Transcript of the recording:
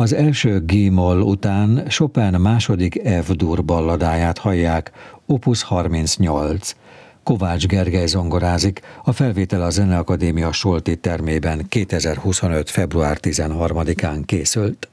Az első G-moll után Chopin második F-dur balladáját hallják, opus 38. Kovács Gergely zongorázik, a felvétel a Zeneakadémia Solti termében 2025. február 13-án készült.